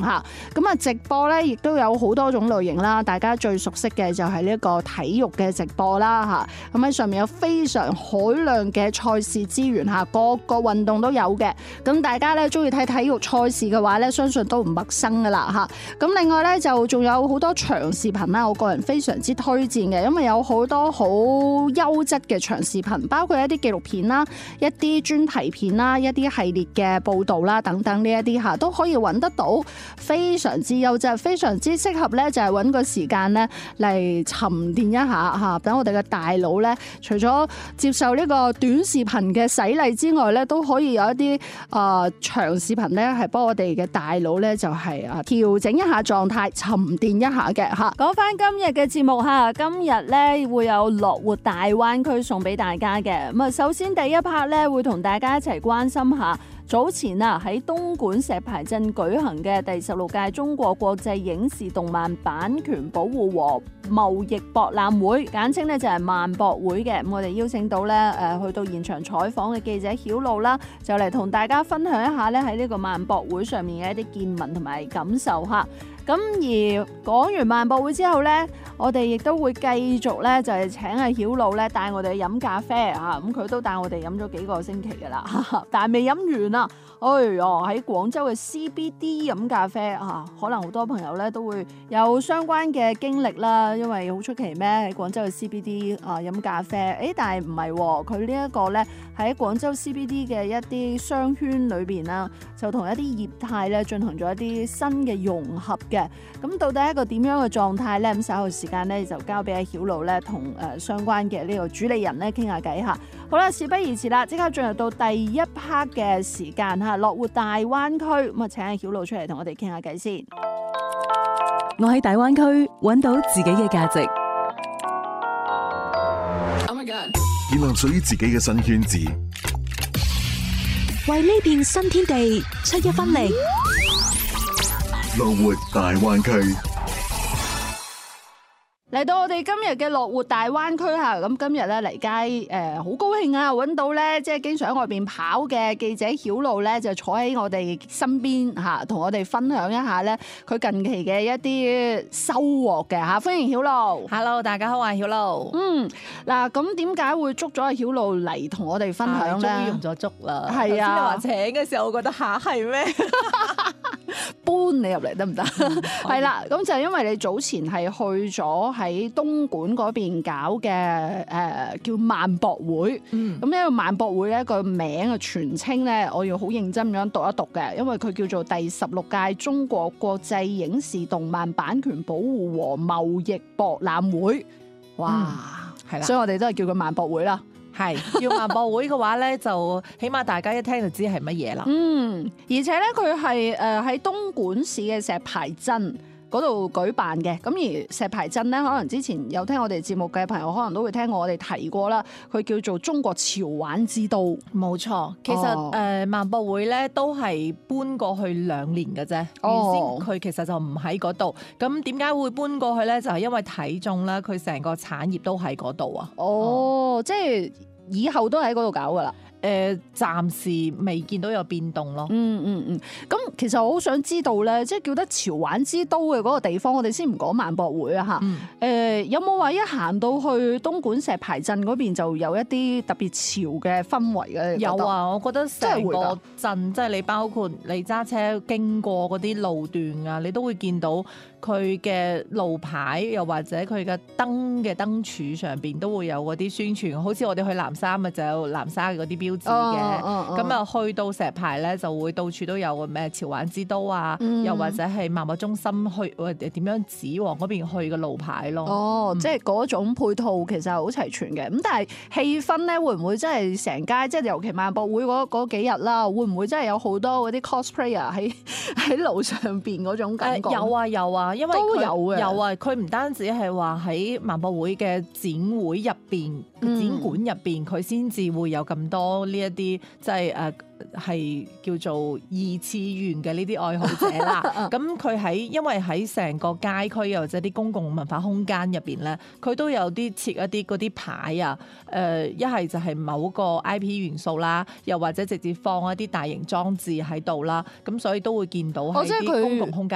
嚇。咁啊，直播咧亦都有好多種類型啦，大家最熟悉嘅就係呢個體育嘅直播啦嚇。咁喺上面有非常海量嘅賽事資源嚇，各個運動都有嘅。咁大家咧中意睇體育賽事嘅話咧，相信都唔陌生噶啦嚇。咁另外咧就仲有好多長視頻啦，我個人非常之推薦嘅，因為有好多好優質嘅長視頻，包括一啲紀錄片啦、一啲專題片啦、一啲系列嘅報導啦等等呢一啲嚇，都可以揾得到，非常之優質，非常之適合咧，就係揾個時間咧嚟沉澱一下嚇，等我哋嘅大腦咧，除咗接受呢個短視頻嘅洗禮之外咧，都可以有一啲長視頻咧，係幫我哋嘅大腦咧，就係調整一下狀態，沉澱一下嘅嚇。講翻今日嘅節目嚇，今日咧會有樂活大灣區送俾大家嘅。咁啊，首先第一 part 咧會同大家一齊關心下早前喺東莞石牌鎮舉行嘅第16屆中國國際影視動漫版權保護和貿易博覽會，簡稱咧就係萬博會嘅。咁我哋邀請到咧去到現場採訪嘅記者曉露啦，就嚟同大家分享一下咧喺呢個萬博會上面嘅一啲見聞同埋感受嚇。咁而講完萬博會之後咧，我哋亦都會繼續咧就係請阿曉露咧帶我哋去飲咖啡嚇。咁佢都帶我哋飲咗幾個星期㗎啦，但係未飲完啊！哎呀，喺廣州嘅 CBD 飲咖啡可能好多朋友咧都會有相關嘅經歷啦，因為好出奇咩喺廣州嘅 CBD 飲咖啡，但係唔係，佢呢一個咧喺廣州 CBD 嘅一啲商圈裏邊啦，就同一啲業態咧進行咗一啲新嘅融合嘅。咁到底係一個點樣嘅狀態咧？咁稍後時間咧就交俾阿曉露咧同相關嘅呢個主理人咧傾下偈嚇。好啦，事不宜遲啦，即刻進入到第一 part 嘅時間嚇，樂活大灣區咁啊！請阿曉露出嚟同我哋傾下偈先。 我喺大灣區揾到自己嘅價值， 建立屬於自己嘅新圈子， 為呢片新天地出一分力。 樂活大灣區。 嚟到我哋今日嘅樂活大灣區嚇，咁今日咧嚟街好高興啊！揾到咧即係經常喺外邊跑嘅記者曉露咧，就坐喺我哋身邊嚇，同我哋分享一下咧佢近期嘅一啲收穫嘅嚇。歡迎曉露。 Hello， 大家好啊，曉露。 嗱，咁點解會捉咗阿曉露嚟同我哋分享咧？ 終於用咗捉啦。 係啊， 你話請嘅時候，我覺得係咩？ 搬你入嚟得唔得？係啦，咁就係因為你早前係去咗喺東莞嗰邊搞嘅叫萬博會。咁呢個萬博會咧個名嘅全稱咧，我要好認真咁樣讀一讀嘅，因為佢叫做第16屆中國國際影視動漫版權保護和貿易博覽會。哇，係啦，所以我哋都係叫佢萬博會啦。 係要萬博會嘅話咧，就起碼大家一聽就知係乜嘢啦。 而且咧佢係喺東莞市嘅石牌鎮嗰度舉辦嘅。咁而石牌鎮咧，可能之前有聽我哋節目嘅朋友，可能都會聽過我哋提過啦。佢叫做中國潮玩之都。冇錯，其實萬博會咧都係搬過去2年嘅啫。原先佢其實就唔喺嗰度。咁點解會搬過去咧？就係因為睇中啦，佢成個產業都喺嗰度啊。 即係以後都喺嗰度搞噶啦。 暫時未見到有變動咯。 咁其實我好想知道咧，即係叫得潮玩之都嘅嗰個地方，我哋先唔講萬博會啊嚇。有冇話一行到去東莞石牌鎮嗰邊就有一啲特別潮嘅氛圍嘅？ 有啊，我覺得成個鎮即係你包括你揸車經過嗰啲路段啊，你都會見到佢嘅路牌，又或者佢嘅燈柱上邊都會有嗰啲宣傳。好似我哋去南沙咪就有南沙嘅嗰啲標誌嘅。咁啊去到石牌咧就會到處都有咩潮玩之都啊，又或者係貿貿中心去點樣指往嗰邊去嘅路牌咯。 即係嗰種配套其實好齊全嘅。咁但係氣氛咧會唔會真係成街，即係尤其萬博會嗰幾日啦，會唔會真係有好多嗰啲 cosplayer 喺路上邊嗰種感覺？ 有啊，因為都有嘅。 有啊，佢唔單止係話喺萬博會嘅展會入邊、展館入邊，佢先至會有咁多呢一啲即係係叫做2次元嘅呢啲愛好者啦。咁佢因為喺成個街區又或者啲公共文化空間入邊咧，佢都有啲設一啲嗰啲牌啊。一係就係某個 IP 元素啦，又或者直接放一啲大型裝置喺度啦。咁所以都會見到喺啲公共空間